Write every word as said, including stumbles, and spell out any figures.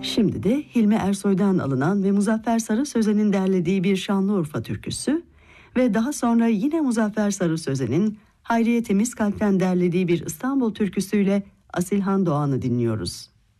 Şimdi de Hilmi Ersoy'dan alınan ve Muzaffer Sarı Sözen'in derlediği bir Şanlıurfa türküsü ve daha sonra yine Muzaffer Sarı Sözen'in Hayriye Temizkalp'ten derlediği bir İstanbul türküsüyle Asilhan Doğan'ı dinliyoruz.